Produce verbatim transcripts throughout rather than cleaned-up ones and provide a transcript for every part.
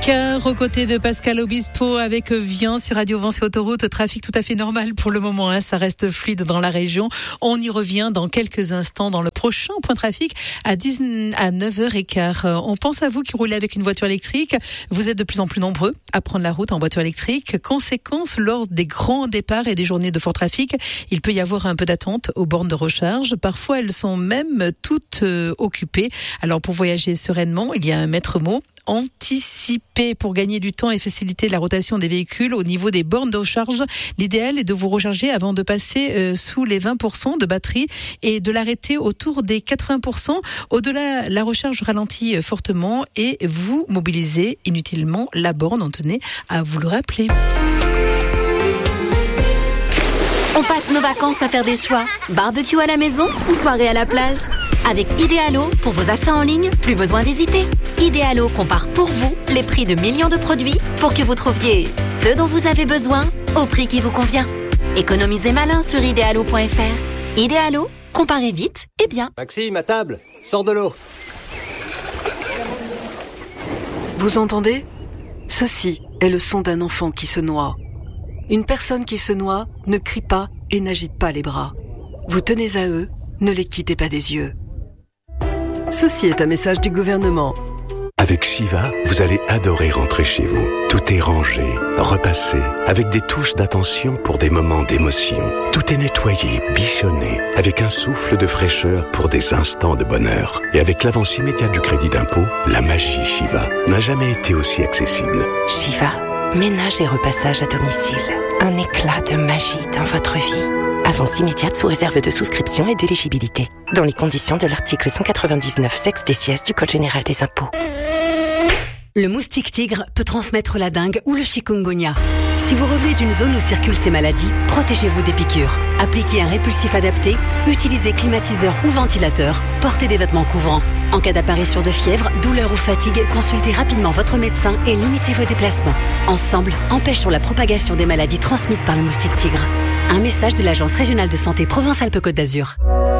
quart aux côtés de Pascal Obispo avec Vian sur Radio Vence et Autoroute. Trafic tout à fait normal pour le moment, hein. Ça reste fluide dans la région. On y revient dans quelques instants dans le prochain point trafic à dix, à neuf heures quinze. On pense à vous qui roulez avec une voiture électrique. Vous êtes de plus en plus nombreux à prendre la route en voiture électrique. Conséquence, lors des grands départs et des journées de fort trafic, il peut y avoir un peu d'attente aux bornes de recharge. Parfois, elles sont même toutes euh, occupées. Alors, pour voyager sereinement, il y a un maître mot. Anticiper pour gagner du temps et faciliter la rotation des véhicules au niveau des bornes de recharge. L'idéal est de vous recharger avant de passer euh, sous les vingt pour cent de batterie et de l'arrêter autour des quatre-vingts pour cent. Au-delà, la recharge ralentit fortement et vous mobilisez inutilement la borne. En tenez à vous le rappeler. On passe nos vacances à faire des choix. Barbecue à la maison ou soirée à la plage. Avec Idealo, pour vos achats en ligne, plus besoin d'hésiter. Idealo compare pour vous les prix de millions de produits pour que vous trouviez ce dont vous avez besoin au prix qui vous convient. Économisez malin sur idealo point f r. Idealo, comparez vite et bien. Maxime, à table, sors de l'eau. Vous entendez ? Ceci est le son d'un enfant qui se noie. Une personne qui se noie ne crie pas et n'agite pas les bras. Vous tenez à eux, ne les quittez pas des yeux. Ceci est un message du gouvernement. Avec Shiva, vous allez adorer rentrer chez vous. Tout est rangé, repassé, avec des touches d'attention pour des moments d'émotion. Tout est nettoyé, bichonné, avec un souffle de fraîcheur pour des instants de bonheur. Et avec l'avance immédiate du crédit d'impôt, la magie Shiva n'a jamais été aussi accessible. Shiva, ménage et repassage à domicile. Un éclat de magie dans votre vie. Avance immédiate sous réserve de souscription et d'éligibilité. Dans les conditions de l'article cent quatre-vingt-dix-neuf sexe des sièges du Code général des impôts. Le moustique tigre peut transmettre la dengue ou le chikungunya. Si vous revenez d'une zone où circulent ces maladies, protégez-vous des piqûres. Appliquez un répulsif adapté, utilisez climatiseur ou ventilateur, portez des vêtements couvrants. En cas d'apparition de fièvre, douleur ou fatigue, consultez rapidement votre médecin et limitez vos déplacements. Ensemble, empêchons la propagation des maladies transmises par le moustique tigre. Un message de l'Agence régionale de santé Provence-Alpes-Côte d'Azur.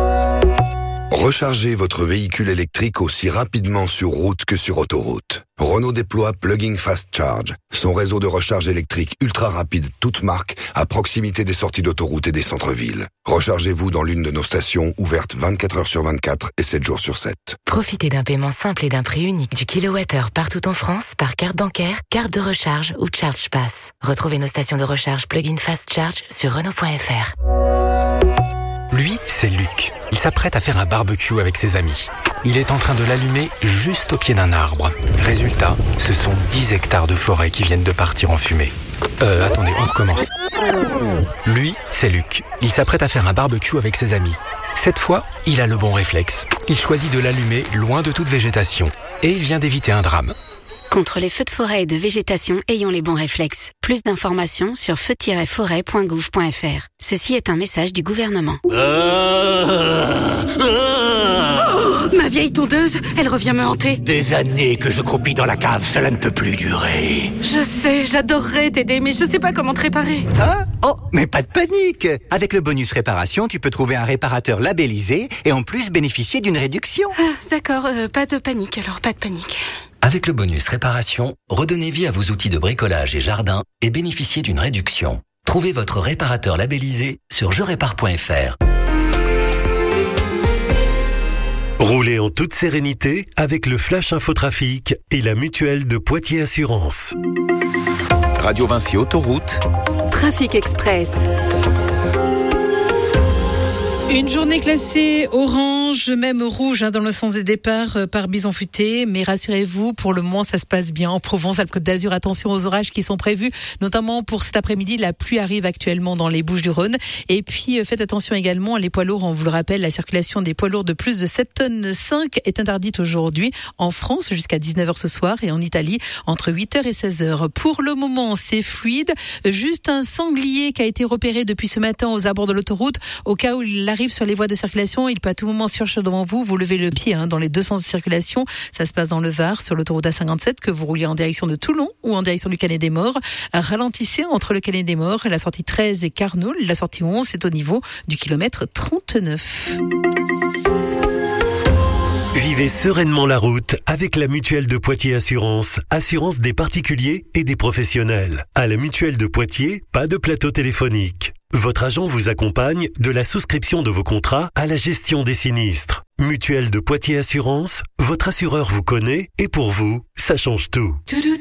Rechargez votre véhicule électrique aussi rapidement sur route que sur autoroute. Renault déploie Plugging Fast Charge, son réseau de recharge électrique ultra rapide toute marque à proximité des sorties d'autoroute et des centres-villes. Rechargez-vous dans l'une de nos stations ouvertes vingt-quatre heures sur vingt-quatre et sept jours sur sept. Profitez d'un paiement simple et d'un prix unique du kilowattheure partout en France par carte bancaire, carte de recharge ou Charge Pass. Retrouvez nos stations de recharge Plug-in Fast Charge sur Renault point f r. Lui, c'est Luc. Il s'apprête à faire un barbecue avec ses amis. Il est en train de l'allumer juste au pied d'un arbre. Résultat, ce sont dix hectares de forêt qui viennent de partir en fumée. Euh, attendez, on recommence. Lui, c'est Luc. Il s'apprête à faire un barbecue avec ses amis. Cette fois, il a le bon réflexe. Il choisit de l'allumer loin de toute végétation. Et il vient d'éviter un drame. Contre les feux de forêt et de végétation, ayons les bons réflexes. Plus d'informations sur feu tiret forêt point gouv point f r. Ceci est un message du gouvernement. Ah, ah, oh, ma vieille tondeuse, elle revient me hanter. Des années que je croupis dans la cave, cela ne peut plus durer. Je sais, j'adorerais t'aider, mais je sais pas comment te réparer. Ah, oh, mais pas de panique. Avec le bonus réparation, tu peux trouver un réparateur labellisé et en plus bénéficier d'une réduction. Ah, d'accord, euh, pas de panique alors, pas de panique. Avec le bonus réparation, redonnez vie à vos outils de bricolage et jardin et bénéficiez d'une réduction. Trouvez votre réparateur labellisé sur je répare point f r. Roulez en toute sérénité avec le Flash Infotrafic et la mutuelle de Poitiers Assurance. Radio Vinci Autoroute. Trafic Express. Une journée classée orange, même rouge hein, dans le sens des départs euh, par Bison Futé. Mais rassurez-vous, pour le moment, ça se passe bien. En Provence, Alpes-Côte d'Azur, attention aux orages qui sont prévus, notamment pour cet après-midi. La pluie arrive actuellement dans les Bouches-du-Rhône. Et puis, euh, faites attention également, les poids lourds, on vous le rappelle, la circulation des poids lourds de plus de sept tonnes cinq est interdite aujourd'hui en France jusqu'à dix-neuf heures ce soir et en Italie entre huit heures et seize heures. Pour le moment, c'est fluide. Juste un sanglier qui a été repéré depuis ce matin aux abords de l'autoroute. Au cas où il arrive sur les voies de circulation, il peut à tout moment surgir devant vous, vous levez le pied hein, dans les deux sens de circulation. Ça se passe dans le Var, sur l'autoroute A cinquante-sept, que vous rouliez en direction de Toulon ou en direction du Canet des Morts. Ralentissez entre le Canet des Morts et la sortie treize et Carnoul. La sortie onze, c'est au niveau du kilomètre trente-neuf. Vivez sereinement la route avec la Mutuelle de Poitiers Assurance, assurance des particuliers et des professionnels. À la Mutuelle de Poitiers, pas de plateau téléphonique. Votre agent vous accompagne de la souscription de vos contrats à la gestion des sinistres. Mutuelle de Poitiers Assurance, votre assureur vous connaît et pour vous, ça change tout.